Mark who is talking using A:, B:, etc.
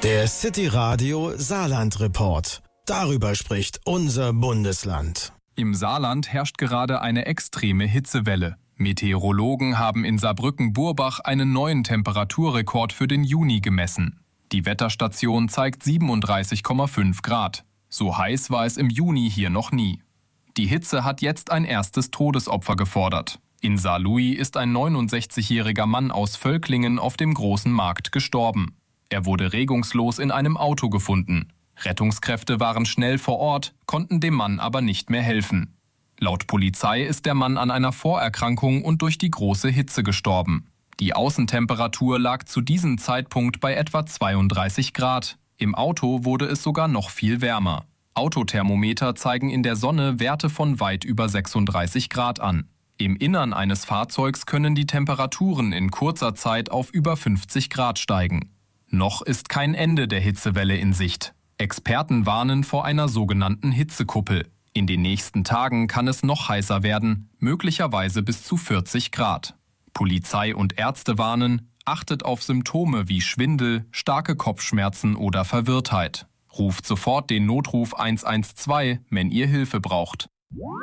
A: Der City Radio Saarland Report. Darüber spricht unser Bundesland.
B: Im Saarland herrscht gerade eine extreme Hitzewelle. Meteorologen haben in Saarbrücken-Burbach einen neuen Temperaturrekord für den Juni gemessen. Die Wetterstation zeigt 37,5 Grad. So heiß war es im Juni hier noch nie. Die Hitze hat jetzt ein erstes Todesopfer gefordert. In Saarlouis ist ein 69-jähriger Mann aus Völklingen auf dem großen Markt gestorben. Er wurde regungslos in einem Auto gefunden. Rettungskräfte waren schnell vor Ort, konnten dem Mann aber nicht mehr helfen. Laut Polizei ist der Mann an einer Vorerkrankung und durch die große Hitze gestorben. Die Außentemperatur lag zu diesem Zeitpunkt bei etwa 32 Grad. Im Auto wurde es sogar noch viel wärmer. Autothermometer zeigen in der Sonne Werte von weit über 36 Grad an. Im Innern eines Fahrzeugs können die Temperaturen in kurzer Zeit auf über 50 Grad steigen. Noch ist kein Ende der Hitzewelle in Sicht. Experten warnen vor einer sogenannten Hitzekuppel. In den nächsten Tagen kann es noch heißer werden, möglicherweise bis zu 40 Grad. Polizei und Ärzte warnen, achtet auf Symptome wie Schwindel, starke Kopfschmerzen oder Verwirrtheit. Ruft sofort den Notruf 112, wenn ihr Hilfe braucht.